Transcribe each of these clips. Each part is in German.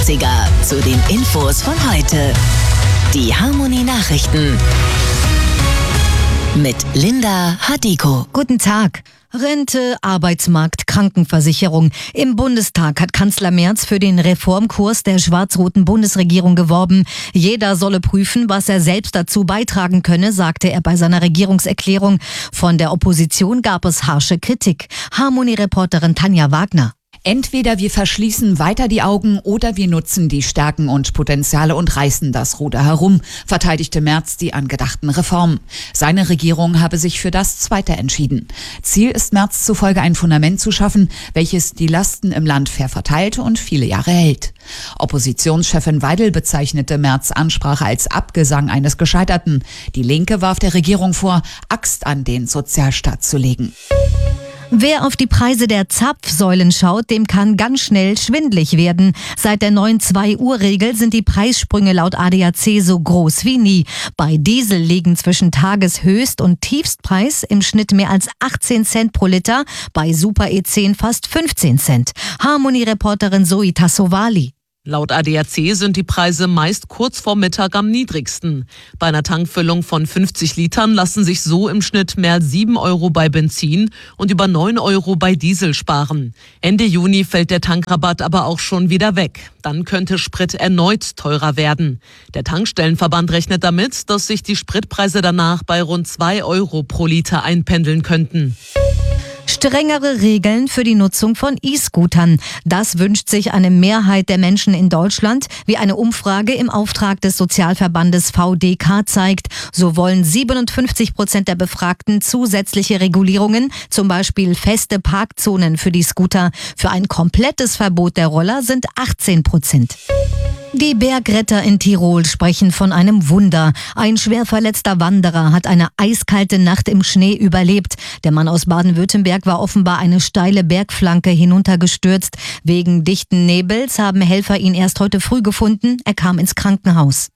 80er zu den Infos von heute. Die Harmony Nachrichten mit Linda Hadiko. Guten Tag. Rente, Arbeitsmarkt, Krankenversicherung. Im Bundestag hat Kanzler Merz für den Reformkurs der schwarz-roten Bundesregierung geworben. Jeder solle prüfen, was er selbst dazu beitragen könne, sagte er bei seiner Regierungserklärung. Von der Opposition gab es harsche Kritik. Harmony-Reporterin Tanja Wagner. Entweder wir verschließen weiter die Augen oder wir nutzen die Stärken und Potenziale und reißen das Ruder herum, verteidigte Merz die angedachten Reformen. Seine Regierung habe sich für das Zweite entschieden. Ziel ist Merz zufolge ein Fundament zu schaffen, welches die Lasten im Land fair verteilt und viele Jahre hält. Oppositionschefin Weidel bezeichnete Merz' Ansprache als Abgesang eines Gescheiterten. Die Linke warf der Regierung vor, Axt an den Sozialstaat zu legen. Wer auf die Preise der Zapfsäulen schaut, dem kann ganz schnell schwindlig werden. Seit der neuen 2-Uhr-Regel sind die Preissprünge laut ADAC so groß wie nie. Bei Diesel liegen zwischen Tageshöchst- und Tiefstpreis im Schnitt mehr als 18 Cent pro Liter, bei Super E10 fast 15 Cent. Harmony-Reporterin Zoe Tassovali. Laut ADAC sind die Preise meist kurz vor Mittag am niedrigsten. Bei einer Tankfüllung von 50 Litern lassen sich so im Schnitt mehr als 7 Euro bei Benzin und über 9 Euro bei Diesel sparen. Ende Juni fällt der Tankrabatt aber auch schon wieder weg. Dann könnte Sprit erneut teurer werden. Der Tankstellenverband rechnet damit, dass sich die Spritpreise danach bei rund 2 Euro pro Liter einpendeln könnten. Strengere Regeln für die Nutzung von E-Scootern. Das wünscht sich eine Mehrheit der Menschen in Deutschland, wie eine Umfrage im Auftrag des Sozialverbandes VDK zeigt. So wollen 57% der Befragten zusätzliche Regulierungen, zum Beispiel feste Parkzonen für die Scooter. Für ein komplettes Verbot der Roller sind 18%. Die Bergretter in Tirol sprechen von einem Wunder. Ein schwer verletzter Wanderer hat eine eiskalte Nacht im Schnee überlebt. Der Mann aus Baden-Württemberg war offenbar eine steile Bergflanke hinuntergestürzt. Wegen dichten Nebels haben Helfer ihn erst heute früh gefunden. Er kam ins Krankenhaus.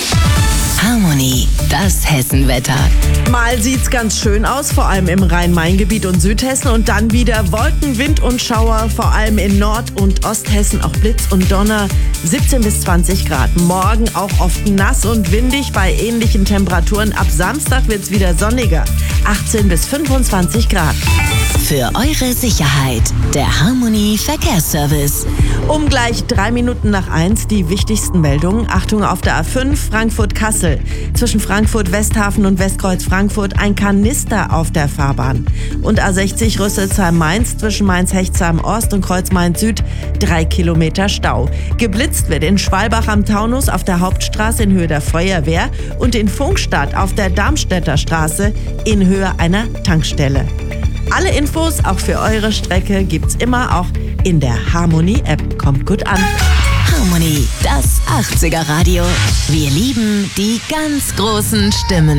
Harmony, das Hessenwetter. Mal sieht's ganz schön aus, vor allem im Rhein-Main-Gebiet und Südhessen, und dann wieder Wolken, Wind und Schauer, vor allem in Nord- und Osthessen auch Blitz und Donner, 17 bis 20 Grad. Morgen auch oft nass und windig bei ähnlichen Temperaturen. Ab Samstag wird's wieder sonniger, 18 bis 25 Grad. Für eure Sicherheit, der Harmony Verkehrsservice. Um gleich 3 Minuten nach 1 die wichtigsten Meldungen. Achtung auf der A5 Frankfurt-Kassel. Zwischen Frankfurt-Westhafen und Westkreuz Frankfurt ein Kanister auf der Fahrbahn. Und A60 Rüsselsheim-Mainz zwischen Mainz-Hechtsheim-Ost und Kreuz-Mainz-Süd 3 Kilometer Stau. Geblitzt wird in Schwalbach am Taunus auf der Hauptstraße in Höhe der Feuerwehr und in Funkstadt auf der Darmstädter Straße in Höhe einer Tankstelle. Alle Infos auch für eure Strecke gibt's immer auch in der Harmony-App. Kommt gut an. Harmony, das 80er Radio. Wir lieben die ganz großen Stimmen.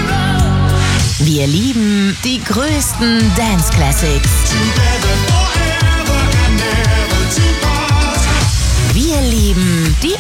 Wir lieben die größten Dance Classics.